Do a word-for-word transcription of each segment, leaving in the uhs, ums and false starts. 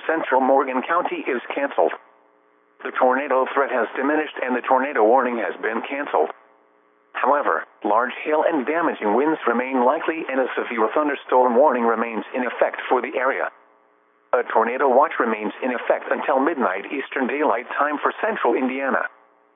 central Morgan County is canceled. The tornado threat has diminished and the tornado warning has been canceled. However, large hail and damaging winds remain likely and a severe thunderstorm warning remains in effect for the area. A tornado watch remains in effect until midnight Eastern Daylight Time for central Indiana.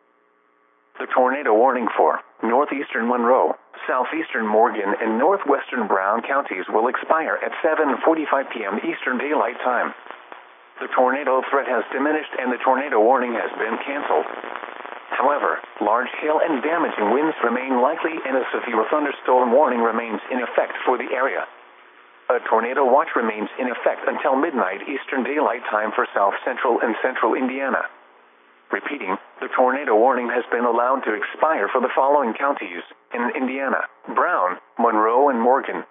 The tornado warning for northeastern Monroe, southeastern Morgan, and northwestern Brown counties will expire at seven forty-five p m Eastern Daylight Time. The tornado threat has diminished and the tornado warning has been canceled. However, large hail and damaging winds remain likely and a severe thunderstorm warning remains in effect for the area. A tornado watch remains in effect until midnight Eastern Daylight Time for south central and central Indiana. Repeating, the tornado warning has been allowed to expire for the following counties in Indiana: Brown, Monroe, and Morgan.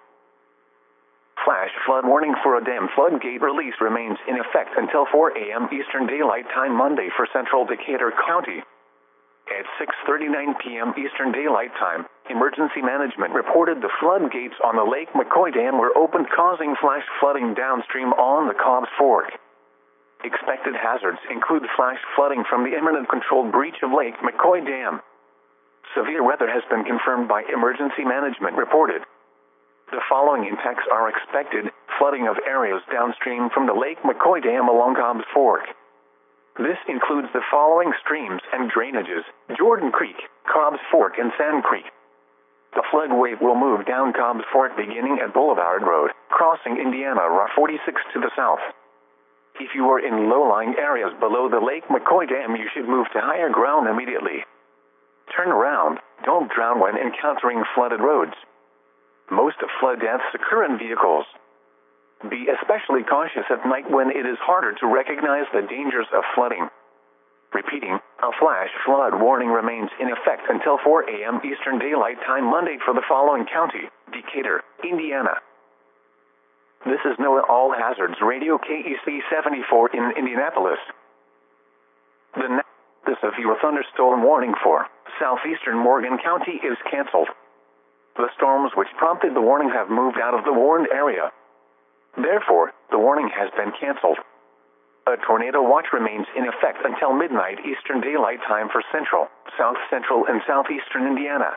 Flash flood warning for a dam floodgate release remains in effect until four a m Eastern Daylight Time Monday for central Decatur County. At six thirty-nine p m Eastern Daylight Time, Emergency Management reported the floodgates on the Lake McCoy Dam were opened, causing flash flooding downstream on the Cobbs Fork. Expected hazards include flash flooding from the imminent controlled breach of Lake McCoy Dam. Severe weather has been confirmed by Emergency Management reported. The following impacts are expected: flooding of areas downstream from the Lake McCoy Dam along Cobbs Fork. This includes the following streams and drainages: Jordan Creek, Cobbs Fork, and Sand Creek. The flood wave will move down Cobbs Fork beginning at Boulevard Road, crossing Indiana Route forty-six to the south. If you are in low-lying areas below the Lake McCoy Dam, you should move to higher ground immediately. Turn around. Don't drown when encountering flooded roads. Most flood deaths occur in vehicles. Be especially cautious at night when it is harder to recognize the dangers of flooding. Repeating, a flash flood warning remains in effect until four a m Eastern Daylight Time Monday for the following county: Decatur, Indiana. This is NOAA All Hazards Radio K E C seventy-four in Indianapolis. The, the severe thunderstorm warning for southeastern Morgan County is canceled. The storms which prompted the warning have moved out of the warned area. Therefore, the warning has been canceled. A tornado watch remains in effect until midnight Eastern Daylight Time for central, south central, and southeastern Indiana.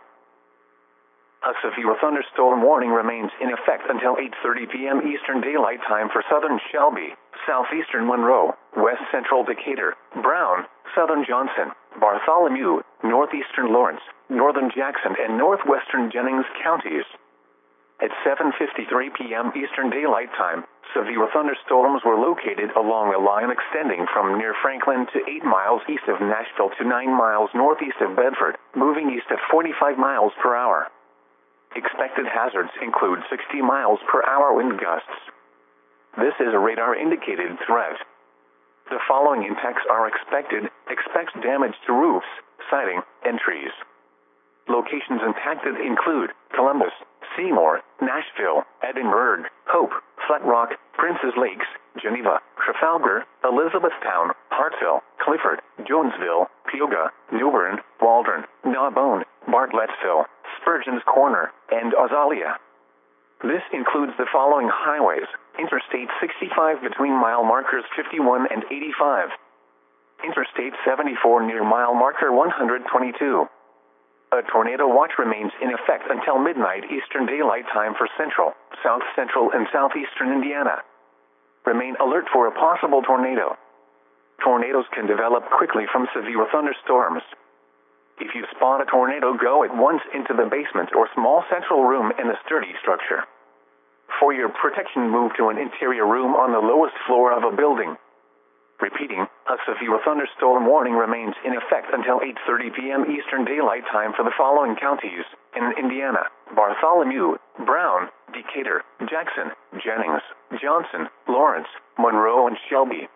A severe thunderstorm warning remains in effect until eight thirty p m Eastern Daylight Time for southern Shelby, southeastern Monroe, west central Decatur, Brown, southern Johnson, Bartholomew, northeastern Lawrence, northern Jackson, and northwestern Jennings counties. At seven fifty-three p m Eastern Daylight Time, severe thunderstorms were located along a line extending from near Franklin to eight miles east of Nashville to nine miles northeast of Bedford, moving east at forty-five miles per hour. Expected hazards include sixty miles per hour wind gusts. This is a radar-indicated threat. The following impacts are expected: expect damage to roofs, siding, and trees. Locations impacted include Columbus, Seymour, Nashville, Edinburgh, Hope, Flat Rock, Princes Lakes, Geneva, Trafalgar, Elizabethtown, Hartsville, Clifford, Jonesville, Peoga, New Bern, Waldron, Narbonne, Bartlettsville, Spurgeon's Corner, and Azalea. This includes the following highways: Interstate sixty-five between mile markers fifty-one and eighty-five. Interstate seventy-four near mile marker one hundred twenty-two. A tornado watch remains in effect until midnight Eastern Daylight Time for central, south central, and southeastern Indiana. Remain alert for a possible tornado. Tornadoes can develop quickly from severe thunderstorms. If you spot a tornado, go at once into the basement or small central room in a sturdy structure. For your protection, move to an interior room on the lowest floor of a building. Repeating, a severe thunderstorm warning remains in effect until eight thirty p m Eastern Daylight Time for the following counties in Indiana: Bartholomew, Brown, Decatur, Jackson, Jennings, Johnson, Lawrence, Monroe, and Shelby.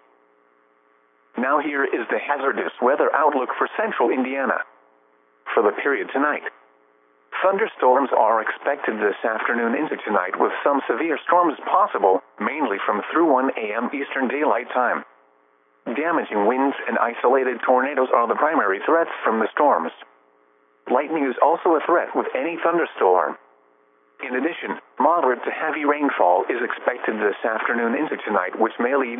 Now here is the hazardous weather outlook for central Indiana. For the period tonight, thunderstorms are expected this afternoon into tonight with some severe storms possible, mainly from through one a m Eastern Daylight Time. Damaging winds and isolated tornadoes are the primary threats from the storms. Lightning is also a threat with any thunderstorm. In addition, moderate to heavy rainfall is expected this afternoon into tonight, which may lead